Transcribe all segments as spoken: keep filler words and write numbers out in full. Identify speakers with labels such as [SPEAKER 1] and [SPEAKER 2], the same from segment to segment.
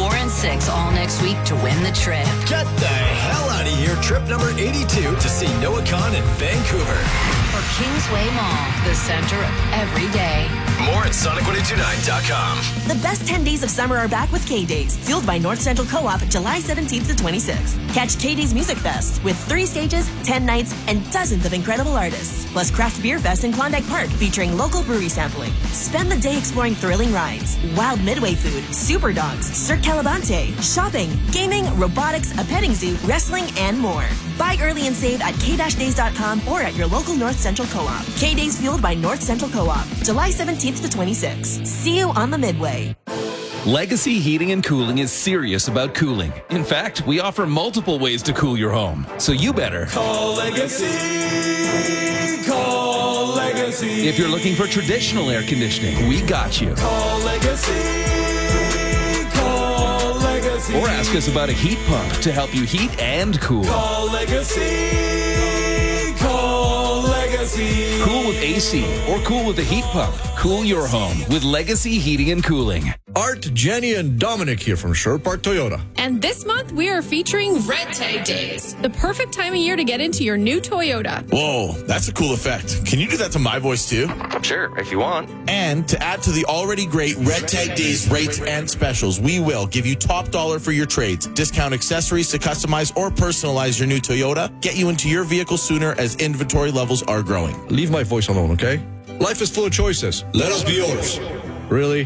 [SPEAKER 1] four and six all next week to win the trip.
[SPEAKER 2] Get the hell out of here. Trip number eighty-two to see Noah Khan in Vancouver.
[SPEAKER 1] For Kingsway Mall, the center of every day.
[SPEAKER 2] More at Sonic one oh two nine dot com.
[SPEAKER 3] The best ten days of summer are back with K-Days, fueled by North Central Co-op July seventeenth to twenty-sixth. Catch K-Days Music Fest with three stages, ten nights, and dozens of incredible artists. Plus Craft Beer Fest in Klondike Park featuring local brewery sampling. Spend the day exploring thrilling rides, wild Midway food, super dogs, Cirque Calabante, shopping, gaming, robotics, a petting zoo, wrestling, and more. Buy early and save at k dash days dot com or at your local North Central Co-op. K-Days fueled by North Central Co-op, July seventeenth to twenty-sixth. See you on the Midway.
[SPEAKER 4] Legacy Heating and Cooling is serious about cooling. In fact, we offer multiple ways to cool your home. So you better
[SPEAKER 5] call Legacy. Call Legacy.
[SPEAKER 4] If you're looking for traditional air conditioning, we got you.
[SPEAKER 5] Call Legacy. Call Legacy.
[SPEAKER 4] Or ask us about a heat pump to help you heat and cool.
[SPEAKER 5] Call Legacy. Call Legacy.
[SPEAKER 4] Cool with A C or cool with a heat pump. Cool your home with Legacy Heating and Cooling.
[SPEAKER 6] Art, Jenny, and Dominic here from Sherwood Park Toyota.
[SPEAKER 7] And this month, we are featuring Red Tag Days, the perfect time of year to get into your new Toyota.
[SPEAKER 6] Whoa, that's a cool effect. Can you do that to my voice too?
[SPEAKER 8] Sure, if you want.
[SPEAKER 6] And to add to the already great Red Tag Days rates and specials, we will give you top dollar for your trades, discount accessories to customize or personalize your new Toyota, get you into your vehicle sooner as inventory levels are growing.
[SPEAKER 9] Leave my voice alone, okay? Life is full of choices. Let us be yours. Really?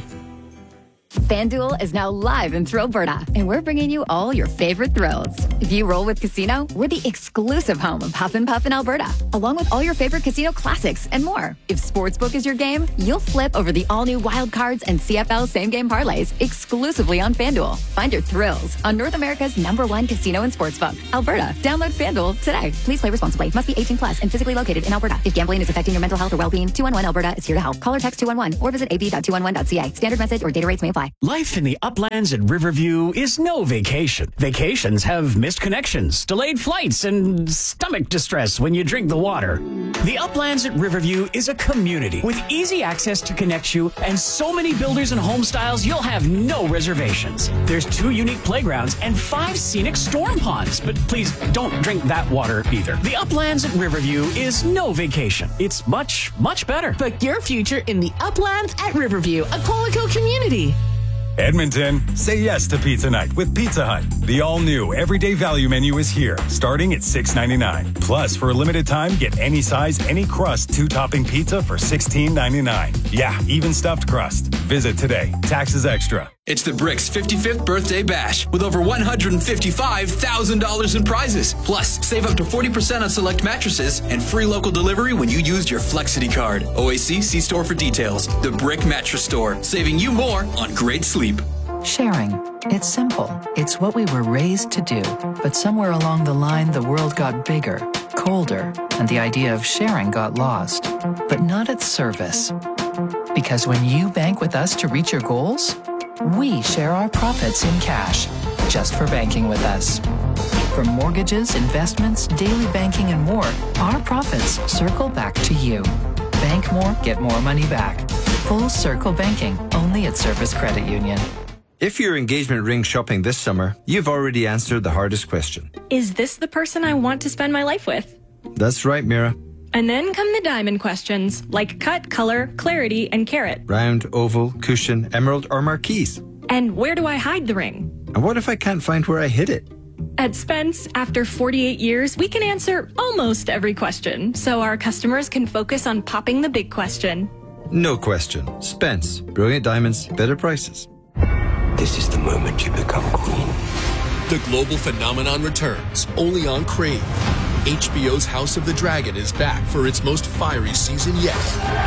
[SPEAKER 10] FanDuel is now live in Thrillberta, and we're bringing you all your favorite thrills. If you roll with Casino, we're the exclusive home of Huff and Puff in Alberta, along with all your favorite casino classics and more. If Sportsbook is your game, you'll flip over the all-new Wild Cards and C F L same-game parlays exclusively on FanDuel. Find your thrills on North America's number one casino and sportsbook, Alberta. Download FanDuel today. Please play responsibly. Must be eighteen plus and physically located in Alberta. If gambling is affecting your mental health or well-being, two one one Alberta is here to help. Call or text two one one or visit a b dot two one one dot c a. Standard message or data rates may apply.
[SPEAKER 11] Life in the uplands at Riverview is no vacation. Vacations have missed connections, delayed flights, and stomach distress when you drink the water. The uplands at Riverview is a community with easy access to connect you and so many builders and home styles you'll have no reservations. There's two unique playgrounds and five scenic storm ponds, but please don't drink that water either. The uplands at Riverview is no vacation. It's much, much better.
[SPEAKER 12] Book your future in the uplands at Riverview, a Qualico community.
[SPEAKER 13] Edmonton, say yes to pizza night with Pizza Hut. The all-new everyday value menu is here, starting at six ninety-nine. Plus, for a limited time, get any size, any crust, two-topping pizza for sixteen ninety-nine. Yeah, even stuffed crust. Visit today. Taxes extra.
[SPEAKER 14] It's the Bricks fifty-fifth Birthday Bash with over one hundred fifty-five thousand dollars in prizes. Plus, save up to forty percent on select mattresses and free local delivery when you used your Flexity card. O A C, see store for details. The Brick Mattress Store, saving you more on great sleep.
[SPEAKER 15] Sharing. It's simple. It's what we were raised to do. But somewhere along the line, the world got bigger, colder, and the idea of sharing got lost. But not at service. Because when you bank with us to reach your goals, we share our profits in cash, just for banking with us. From mortgages, investments, daily banking, and more, our profits circle back to you. Bank more, get more money back. Full circle banking, only at Service Credit Union.
[SPEAKER 16] If you're engagement ring shopping this summer, you've already answered the hardest question.
[SPEAKER 17] Is this the person I want to spend my life with?
[SPEAKER 16] That's right, Mira.
[SPEAKER 17] And then come the diamond questions, like cut, color, clarity, and carat.
[SPEAKER 16] Round, oval, cushion, emerald, or marquise.
[SPEAKER 17] And where do I hide the ring?
[SPEAKER 16] And what if I can't find where I hid it?
[SPEAKER 17] At Spence, after forty-eight years, we can answer almost every question, so our customers can focus on popping the big question.
[SPEAKER 16] No question. Spence. Brilliant diamonds, better prices.
[SPEAKER 18] This is the moment you become queen.
[SPEAKER 19] The global phenomenon returns, only on Crave. H B O's House of the Dragon is back for its most fiery season yet.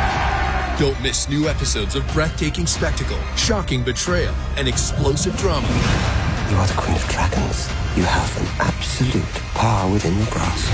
[SPEAKER 19] Don't miss new episodes of breathtaking spectacle, shocking betrayal, and explosive drama.
[SPEAKER 18] You are the Queen of Dragons. You have an absolute power within your grasp.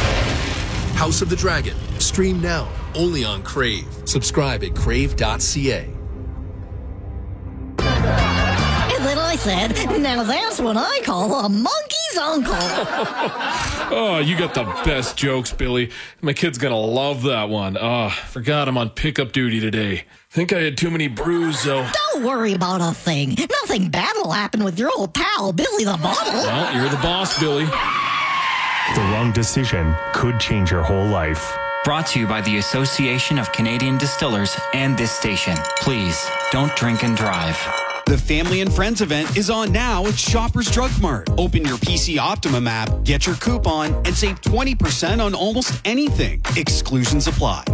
[SPEAKER 19] House of the Dragon. Stream now, only on Crave. Subscribe at crave dot c a.
[SPEAKER 20] Then I said, now that's what I call a monkey's
[SPEAKER 8] Please, Uncle.
[SPEAKER 5] Oh, you got the best jokes, Billy. My kid's gonna love that one. Oh, forgot I'm on pickup duty today. Think I had too many brews, though.
[SPEAKER 8] Don't worry about a thing. Nothing bad will happen with your old pal, Billy the Bottle.
[SPEAKER 5] Well, you're the boss, Billy.
[SPEAKER 20] The wrong decision could change your whole life.
[SPEAKER 21] Brought to you by the Association of Canadian Distillers and this station. Please, don't drink and drive.
[SPEAKER 22] The Family and Friends event is on now at Shoppers Drug Mart. Open your P C Optimum app, get your coupon, and save twenty percent on almost anything. Exclusions apply.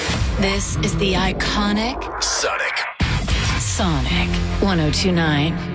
[SPEAKER 1] This is the iconic
[SPEAKER 2] Sonic.
[SPEAKER 1] Sonic one oh two point nine.